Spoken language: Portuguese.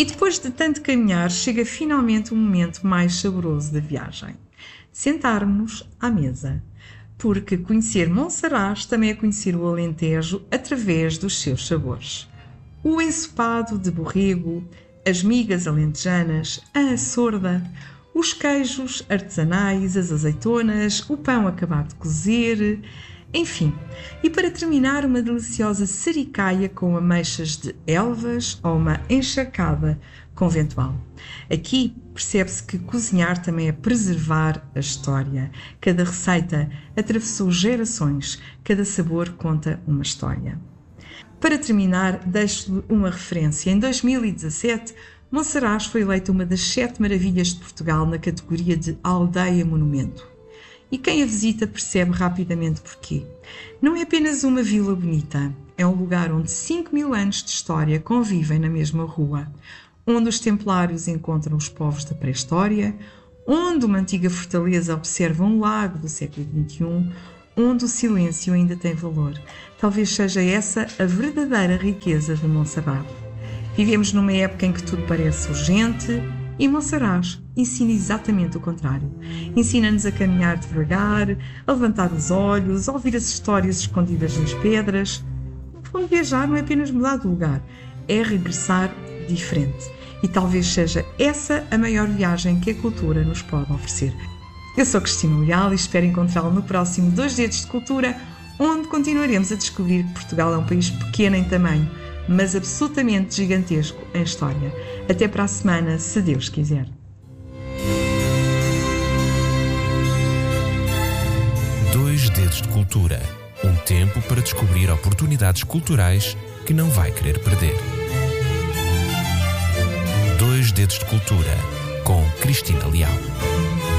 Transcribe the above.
E depois de tanto caminhar, chega finalmente o momento mais saboroso da viagem. Sentarmos-nos à mesa. Porque conhecer Monsaraz também é conhecer o Alentejo através dos seus sabores. O ensopado de borrego, as migas alentejanas, a açorda, os queijos artesanais, as azeitonas, o pão acabado de cozer, enfim. E para terminar, uma deliciosa sericaia com ameixas de Elvas ou uma encharcada conventual. Aqui percebe-se que cozinhar também é preservar a história. Cada receita atravessou gerações, cada sabor conta uma história. Para terminar, deixo-lhe uma referência. Em 2017, Monsaraz foi eleita uma das 7 maravilhas de Portugal na categoria de Aldeia Monumento. E quem a visita percebe rapidamente porquê. Não é apenas uma vila bonita, é um lugar onde 5.000 anos de história convivem na mesma rua, onde os templários encontram os povos da pré-história, onde uma antiga fortaleza observa um lago do século XXI, onde o silêncio ainda tem valor. Talvez seja essa a verdadeira riqueza de Monsaraz. Vivemos numa época em que tudo parece urgente e Monsaraz ensina exatamente o contrário. Ensina-nos a caminhar devagar, a levantar os olhos, a ouvir as histórias escondidas nas pedras. No fundo, viajar não é apenas mudar de lugar, é regressar diferente. E talvez seja essa a maior viagem que a cultura nos pode oferecer. Eu sou Cristina Leal e espero encontrá-lo no próximo 2 Dedos de Cultura, onde continuaremos a descobrir que Portugal é um país pequeno em tamanho, mas absolutamente gigantesco em história. Até para a semana, se Deus quiser. 2 Dedos de Cultura. Um tempo para descobrir oportunidades culturais que não vai querer perder. 2 Dedos de Cultura, com Cristina Leal.